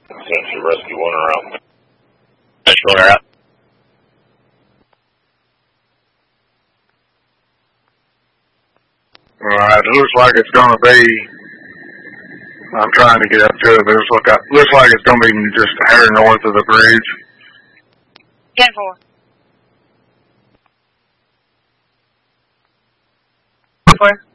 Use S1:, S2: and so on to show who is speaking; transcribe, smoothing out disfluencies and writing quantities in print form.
S1: Essentially rescue one her out.
S2: Rescue one her out.
S3: Alright, it looks like it's going to be, I'm trying to get up to it, but it looks like it's going to be just a hair north of the bridge.
S4: 10-4. 4.